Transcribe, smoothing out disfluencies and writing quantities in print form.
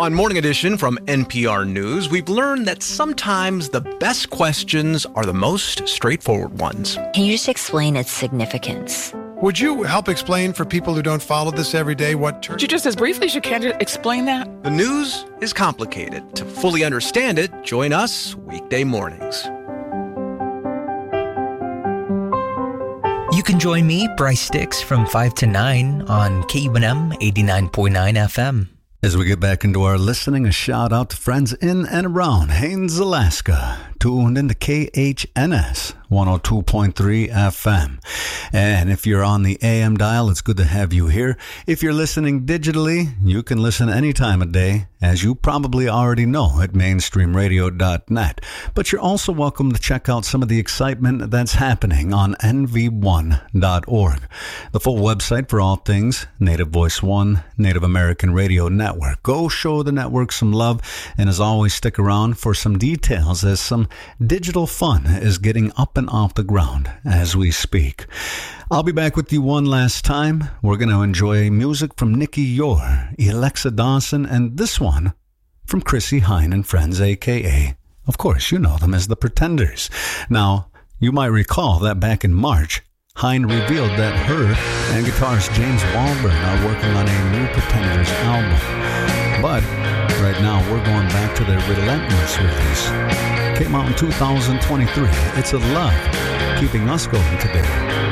On Morning Edition from NPR News, we've learned that sometimes the best questions are the most straightforward ones. Can you just explain its significance? Would you help explain for people who don't follow this every day what... Could you just as briefly as you can explain that? The news is complicated. To fully understand it, join us weekday mornings. You can join me, Bryce Sticks, from 5 to 9 on KUNM 89.9 FM. As we get back into our listening, a shout out to friends in and around Haines, Alaska, tuned into KHNS 102.3 FM. And if you're on the AM dial, it's good to have you here. If you're listening digitally, you can listen any time of day, as you probably already know, at mainstreamradio.net. But you're also welcome to check out some of the excitement that's happening on nv1.org, the full website for all things Native Voice One, Native American Radio Network. Go show the network some love, and as always, stick around for some details as some digital fun is getting up and off the ground as we speak. I'll be back with you one last time. We're going to enjoy music from Nikki Yore, Alexa Dawson, and this one from Chrissie Hynde and Friends, a.k.a., of course, you know them as the Pretenders. Now, you might recall that back in March, Hynde revealed that her and guitarist James Walburn are working on a new Pretenders album. But right now, we're going back to their Relentless release. Came out in 2023. It's a love keeping us going today.